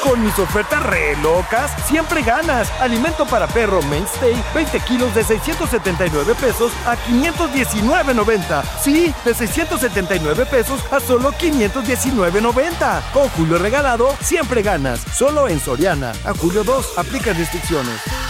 Con mis ofertas re locas, siempre ganas. Alimento para perro Mainstay, 20 kilos de 679 pesos a 519.90. Sí, de 679 pesos a solo 519.90. Con Julio regalado, siempre ganas. Solo en Soriana. A julio 2, aplica restricciones.